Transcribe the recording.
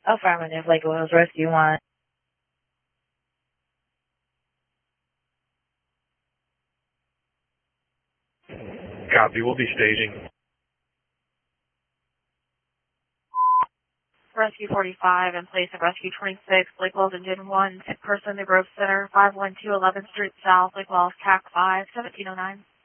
Affirmative, Lake Wales Rescue 1. Copy, we'll be staging. Rescue 45 in place of Rescue 26, Lake Wales Engine 1, sick person, the Grove Center, 512 11th Street South, Lake Wales, CAC 5, 1709.